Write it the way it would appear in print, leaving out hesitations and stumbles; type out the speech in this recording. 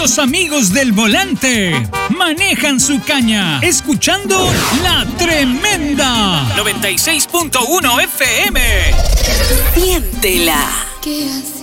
Los amigos del volante manejan su caña, escuchando La Tremenda 96.1 FM. Siéntela. ¿Qué haces?